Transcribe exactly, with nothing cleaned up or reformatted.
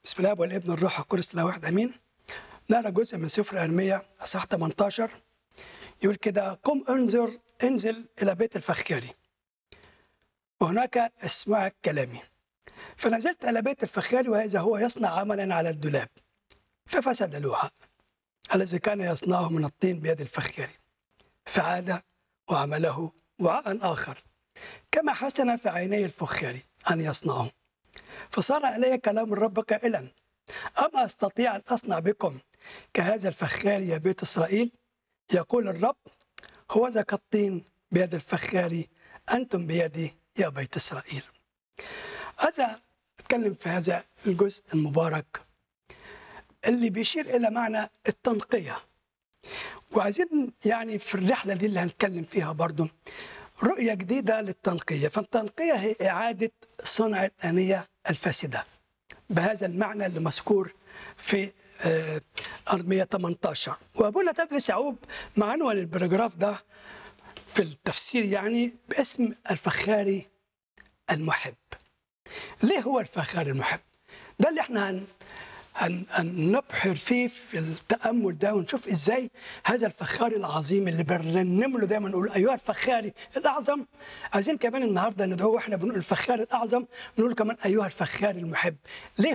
بسم الله والابن الروح القدس لا واحد امين. نقرا جزء من سفر ارميا اصحاح ثمانية عشر. يقول كده: قم انظر انزل الى بيت الفخاري وهناك اسمع كلامي. فنزلت الى بيت الفخاري واذا هو يصنع عملا على الدولاب، ففسد لوحا الذي كان يصنعه من الطين بيد الفخاري، فعاد وعمله وعاء اخر كما حسن في عيني الفخاري ان يصنعه. فصار الي كلام الرب قائلا: أما أستطيع أن أصنع بكم كهذا الفخار يا بيت إسرائيل؟ يقول الرب: هو ذا كالطين بيد الفخار، أنتم بيدي يا بيت إسرائيل. هذا أتكلم في هذا الجزء المبارك اللي بيشير إلى معنى التنقية، وعايزين يعني في الرحلة دي اللي هنتكلم فيها برضو رؤية جديدة للتنقية. فالتنقية هي إعادة صنع الآنية الفاسدة بهذا المعنى اللي مذكور في أرمية ثمانية عشر. وأبونا تدرس يعقوب معنون البراجراف ده في التفسير يعني باسم الفخاري المحب. ليه هو الفخاري المحب؟ ده اللي احنا هن هن هنبحر فيه في التأمل ده ونشوف ازاي هذا الفخاري العظيم اللي بنرنم له دايما نقول ايها الفخاري الاعظم. عايزين كمان النهارده ندعوه واحنا بنقول الفخاري الاعظم نقول كمان ايها الفخاري المحب. ليه